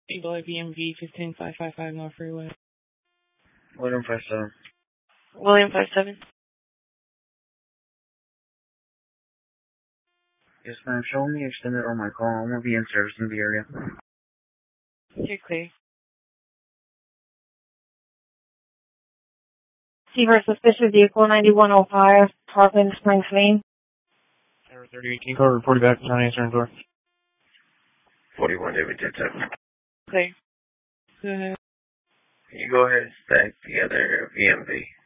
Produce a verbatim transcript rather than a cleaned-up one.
Eagle V M V fifteen five five five North Freeway. William five seven. William five seven. Yes, ma'am. Show me extended on my call. I'm going to be in service in the area. You're clear. Seaver suspicious vehicle ninety-one oh five, Parkland Springs, Maine. Tower thirty eighteen code, reporting back to County Eastern Door. forty-one David Detective. Clear. Go ahead. Can you go ahead and stack the other V M V?